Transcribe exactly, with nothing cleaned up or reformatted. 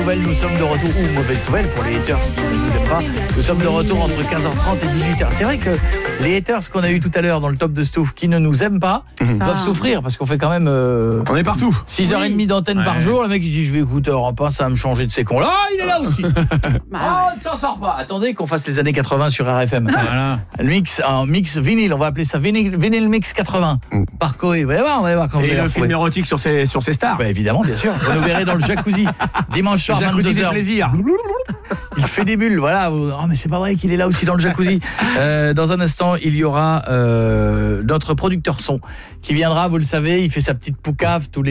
Nous sommes de retour, ou mauvaise nouvelle pour les haters qui ne nous aiment pas. Nous sommes de retour entre quinze heures trente et dix-huit heures. C'est vrai que les haters qu'on a eu tout à l'heure dans le top de Stouff qui ne nous aiment pas mmh. doivent souffrir parce qu'on fait quand même euh, on est partout. six heures trente d'antenne ouais. par jour. Le mec il dit je vais écouter Europe un, ça va me changer de ces cons. Là, il est là aussi. Ah, on ne s'en sort pas. Attendez qu'on fasse les années quatre-vingts sur R F M. Voilà. Le mix un mix vinyle, on va appeler ça vinyle, vinyle mix quatre-vingts. Mmh. Par Coé, vous allez voir, on va voir quand et le film érotique sur ses sur ses stars. Bah, évidemment, bien sûr. Vous nous verrez dans le jacuzzi dimanche soir vingt-deux heures. Plaisir. Il fait des bulles, voilà. Oh mais c'est pas vrai qu'il est là aussi dans le jacuzzi. Euh, dans un instant, il y aura euh, notre producteur son qui viendra, vous le savez, il fait sa petite poucave tous les